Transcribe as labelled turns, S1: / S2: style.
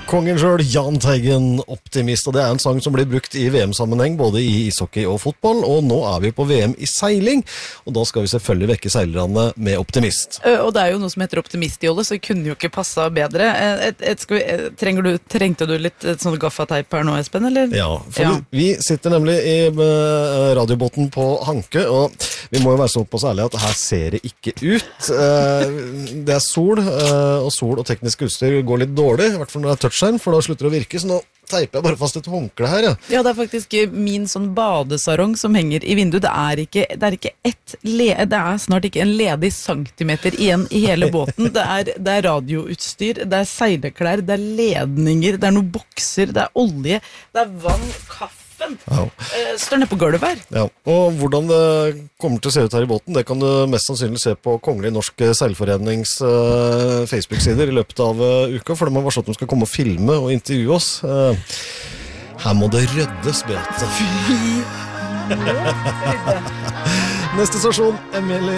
S1: Kongen selv, Jahn Teigen, optimist, og det en sang som blir brukt i VM-sammenheng, både i ishockey og fotball, og nå vi på VM i seiling, og da skal vi selvfølgelig vekke seilerne med optimist.
S2: Og det jo noe som heter optimistjolle, så det kunne jo ikke passet bedre. Trengte du litt sånn gaffateip her nå, Espen, eller?
S1: Ja, for vi sitter nemlig i radiobåten på Hanke, og vi må jo være såpass ærlige at her ser det ikke ut. Det sol, og sol og teknisk utstyr går litt dårlig, i hvert fall når det touchskjerm, for da slutter det å virke, så nå teiper jeg bare fast et håndkle her, ja.
S2: Ja, det faktisk min sånn badesarong som henger i vinduet. Det snart ikke en ledig centimeter igjen i hele båten. Det radioutstyr, det seilklær, det ledninger, det noen bokser, det olje, det vann, kaffe. Ja. Står nede på gulvet her.
S1: Ja, og hvordan det kommer til å se ut her i båten, det kan du mest sannsynlig se på Kongelig Norsk Seilforenings Facebook-sider i løpet av uka, for de har varslet at de skal komme og filme og intervjue oss. Her må det ryddes, Beate. Neste stasjon, Emilie.